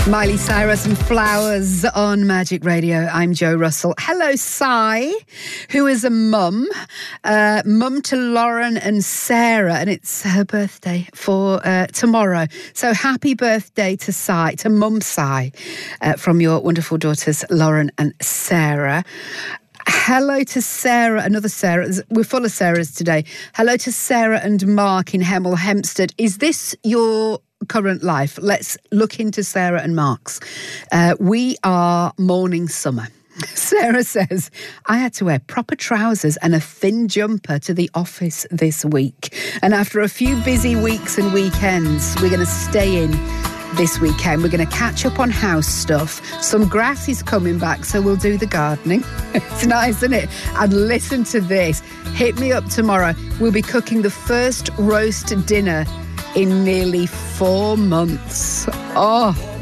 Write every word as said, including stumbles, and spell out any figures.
Miley Cyrus and Flowers on Magic Radio. I'm Jo Russell. Hello, Sai, who is a mum, uh, mum to Lauren and Sarah, and it's her birthday for uh, tomorrow. So happy birthday to Sai, to Mum Sai, uh, from your wonderful daughters, Lauren and Sarah. Hello to Sarah, another Sarah. We're full of Sarahs today. Hello to Sarah and Mark in Hemel Hempstead. Is this your current life? Let's look into Sarah and Mark's. Uh, we are mourning summer. Sarah says, I had to wear proper trousers and a thin jumper to the office this week. And after a few busy weeks and weekends, we're going to stay in this weekend. We're going to catch up on house stuff. Some grass is coming back, so we'll do the gardening. It's nice, isn't it? And listen to this. Hit me up tomorrow. We'll be cooking the first roast dinner in nearly four months. Oh,